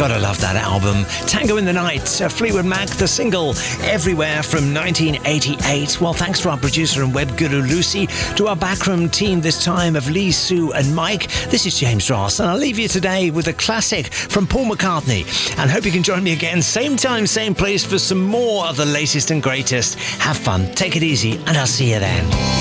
Gotta love that album. Tango in the Night, Fleetwood Mac, the single Everywhere from 1988. Well, thanks to our producer and web guru Lucy, to our backroom team this time of Lee, Sue and Mike. This is James Ross, and I'll leave you today with a classic from Paul McCartney, and hope you can join me again, same time, same place, for some more of the latest and greatest. Have fun, take it easy, and I'll see you then.